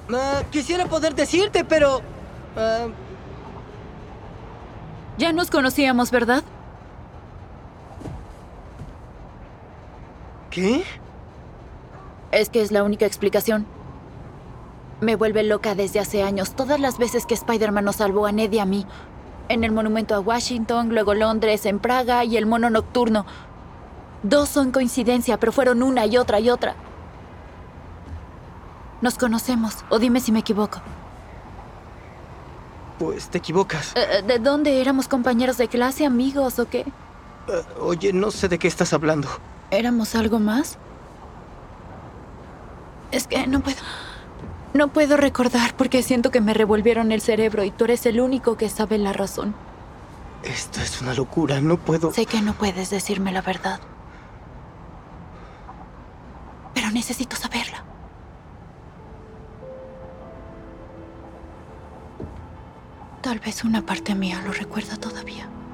Quisiera poder decirte, pero... ah, Ya nos conocíamos, ¿verdad? ¿Qué? Es que es la única explicación. Me vuelve loca desde hace años. Todas las veces que Spider-Man nos salvó a Ned y a mí. En el monumento a Washington, luego Londres, en Praga y el mono nocturno. 2 son coincidencia, pero fueron una y otra y otra. Nos conocemos, o dime si me equivoco. Pues te equivocas. ¿De dónde? ¿Éramos compañeros de clase, amigos o qué? Oye, no sé de qué estás hablando. ¿Éramos algo más? Es que no puedo... No puedo recordar porque siento que me revolvieron el cerebro y tú eres el único que sabe la razón. Esto es una locura, no puedo... Sé que no puedes decirme la verdad. Pero necesito saberla. Tal vez una parte mía lo recuerda todavía.